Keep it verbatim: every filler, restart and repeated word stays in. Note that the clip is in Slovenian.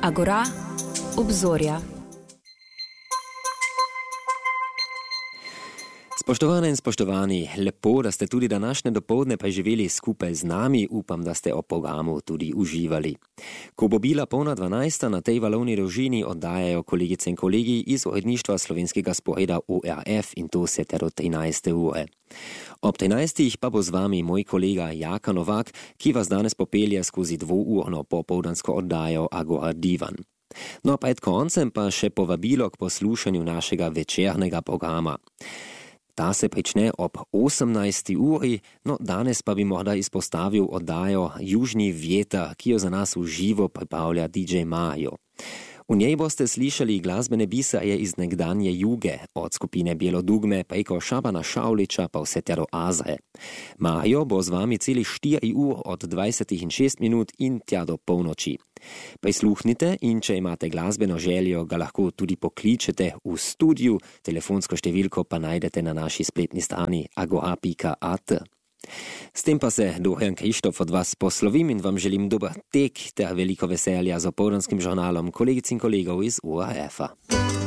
Agora, obzorja. Spoštovane in spoštovani, lepo, da ste tudi današnje dopoldne preživeli skupaj z nami, upam, da ste o programu tudi uživali. Ko bo bila polna dvanajsta, na tej valovni dolžini oddajajo kolegice in kolegi iz uredništva slovenskega sporeda O R F in to se ter od trinajste ure. Ob trinajstih pa bo z vami moj kolega Jaka Novak, ki vas danes popelje skozi dvourno popoldansko oddajo Agora Divan. No, pred koncem pa še povabilo k poslušanju našega večernega programa. Ta se prične ob osemnajsti uri, no danes pa bi morda izpostavil oddajo Južni vjetar, ki jo za nas v živo pripravlja D J Mario. V njej boste slišali glasbene bisarje iz nekdanje Juge, od skupine Bijelodugme preko Šabana Šauliča pa vse ter do Azre. Mario bo z vami celi štiri ur od dvajset in šest minut in tja do polnoči. Prisluhnite in če imate glasbeno željo, ga lahko tudi pokličete v studiu, telefonsko številko pa najdete na naši spletni strani agora pika at. S tem pa se Dorian Krištof od vas poslovim in vam želim dober tek ter veliko veselja z opoldanskim žurnalom kolegic in kolegov iz O R F-a.